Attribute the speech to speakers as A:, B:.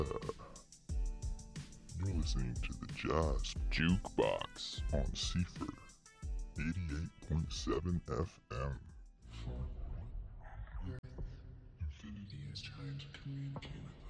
A: You're listening to the Jazz Jukebox on Cipher 88.7 FM. Infinity is trying to communicate with